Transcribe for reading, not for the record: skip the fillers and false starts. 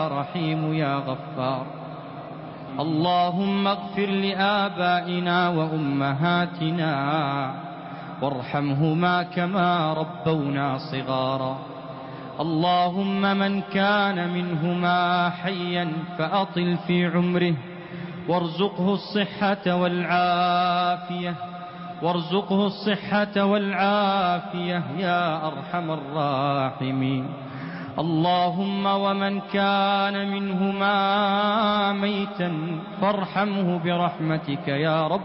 رحيم يا غفار. اللهم اغفر لآبائنا وأمهاتنا وارحمهما كما ربونا صغارا. اللهم من كان منهما حيا فأطل في عمره وارزقه الصحة والعافية يا أرحم الراحمين. اللهم ومن كان منهما ميتا فارحمه برحمتك يا رب